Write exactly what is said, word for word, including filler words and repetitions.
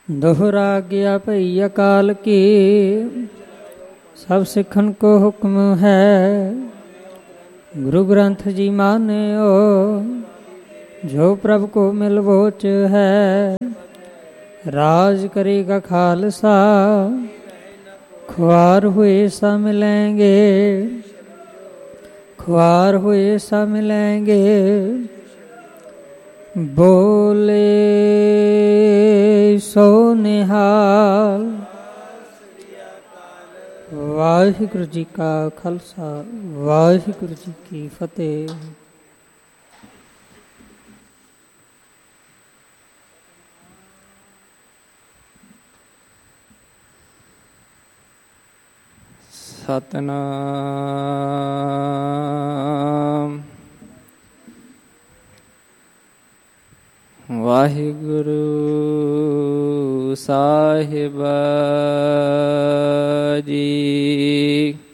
दोहरा गया भई अकाल की, सब सिखन को हुक्म है। गुरु ग्रंथ जी मान्यो, जो प्रभु को मिलवोच है। राज करेगा खालसा, खुआर हुए सा मिलेंगे, खुआर हुए सा मिलेंगे। बोले सो निहाल। वाहिगुरु जी का खालसा, वाहिगुरु जी की फतेह। सतनाम वाहिगुरु साहिब जी।